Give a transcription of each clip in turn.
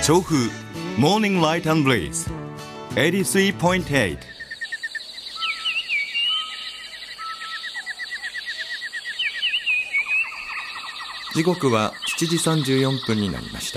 調布モーニングライト&ブリーズ 83.8。 時刻は7時34分になりました。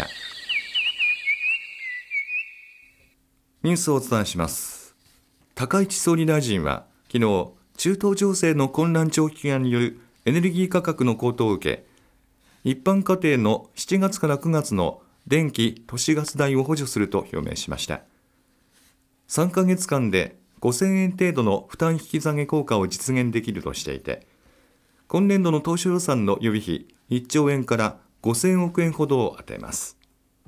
ニュースをお伝えします。高市総理大臣は昨日、中東情勢の混乱長期化によるエネルギー価格の高騰を受け、一般家庭の7月から9月の電気・都市ガス代を補助すると表明しました。3ヶ月間で5000円程度の負担引き下げ効果を実現できるとしていて、今年度の当初予算の予備費1兆円から5000億円ほどを充てます。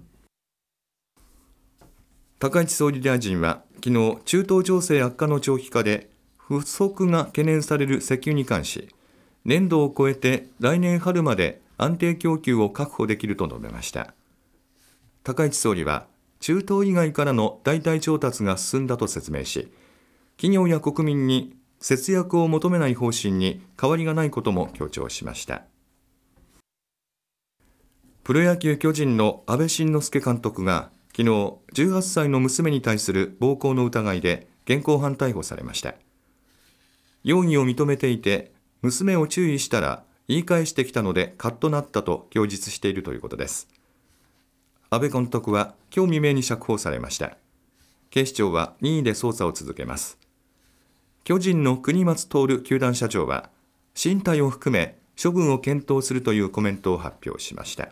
高市総理大臣は昨日、中東情勢悪化の長期化で不足が懸念される石油に関し、年度を超えて来年春まで安定供給を確保できると述べました。高市総理は中東以外からの代替調達が進んだと説明し、企業や国民に節約を求めない方針に変わりがないことも強調しました。プロ野球巨人の阿部慎之助監督が昨日、18歳の娘に対する暴行の疑いで現行犯逮捕されました。容疑を認めていて、娘を注意したら言い返してきたのでカッとなったと供述しているということです。阿部監督は今日未明に釈放されました。警視庁は任意で捜査を続けます。巨人の國松徹球団社長は、進退を含め処分を検討するというコメントを発表しました。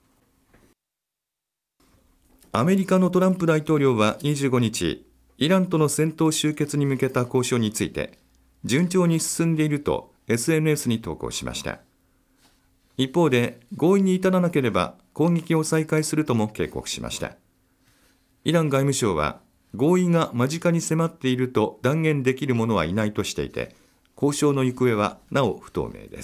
アメリカのトランプ大統領は25日、イランとの戦闘終結に向けた交渉について、順調に進んでいると SNS に投稿しました。一方で、合意に至らなければ攻撃を再開するとも警告しました。イラン外務省は、合意が間近に迫っていると断言できる者はいないとしていて、交渉の行方はなお不透明です。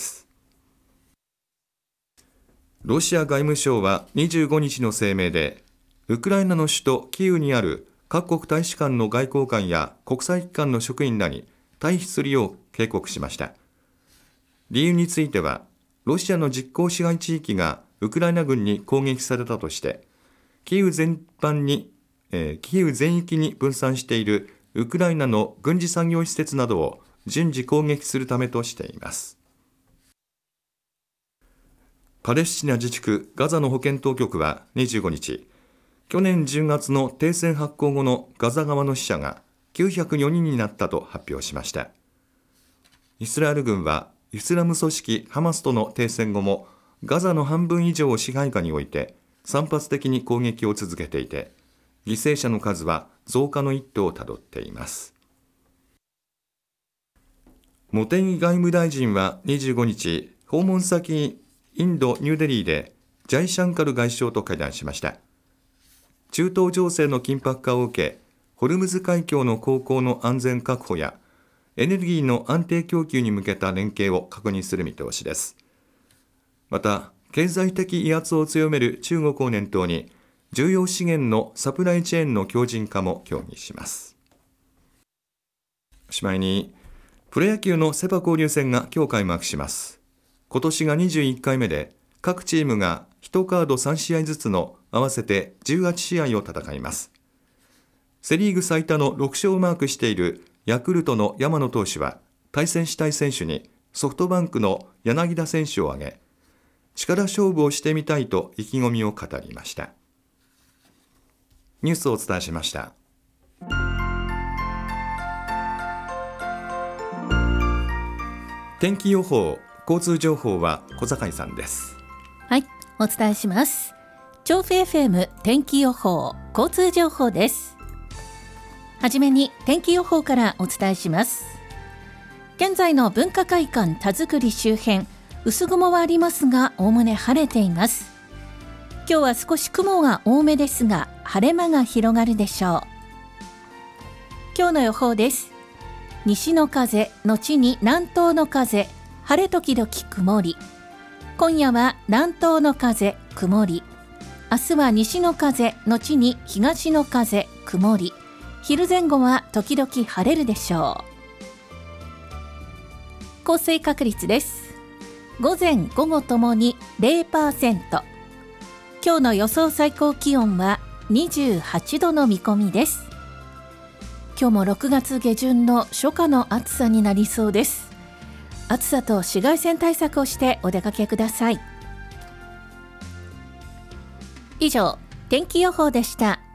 ロシア外務省は25日の声明で、ウクライナの首都キーウにある各国大使館の外交官や国際機関の職員らに退避するよう警告しました。理由については、ロシアの実効支配地域がウクライナ軍に攻撃されたとして、キーウ全域に分散しているウクライナの軍事産業施設などを順次攻撃するためとしています。パレスチナ自治区ガザの保健当局は25日、去年10月の停戦発効後のガザ側の死者が904人になったと発表しました。イスラエル軍はイスラム組織ハマスとの停戦後もガザの半分以上を支配下に置いて散発的に攻撃を続けていて、犠牲者の数は増加の一途をたどっています。茂木外務大臣は25日、訪問先インド・ニューデリーでジャイシャンカル外相と会談しました。中東情勢の緊迫化を受け、ホルムズ海峡の航行の安全確保やエネルギーの安定供給に向けた連携を確認する見通しです。また、経済的威圧を強める中国を念頭に、重要資源のサプライチェーンの強靭化も協議します。おしまいに、プロ野球のセパ交流戦が今日開幕します。今年が21回目で、各チームが1カード3試合ずつの合わせて18試合を戦います。セリーグ最多の6勝をマークしているヤクルトの山野投手は、対戦したい選手にソフトバンクの柳田選手を挙げ、力勝負をしてみたいと意気込みを語りました。ニュースをお伝えしました。天気予報、交通情報は小坂さんです。 はい、お伝えします。調布 FM 天気予報、交通情報です。はじめに天気予報からお伝えします。現在の文化会館田作周辺、薄雲はありますが、おおむね晴れています。今日は少し雲が多めですが、晴れ間が広がるでしょう。今日の予報です。西の風、後に南東の風、晴れ時々曇り。今夜は南東の風、曇り。明日は西の風、後に東の風、曇り。昼前後は時々晴れるでしょう。降水確率です。午前午後ともに 0%。今日の予想最高気温は 28度の見込みです。今日も6月下旬の初夏の暑さになりそうです。暑さと紫外線対策をしてお出かけください。以上、天気予報でした。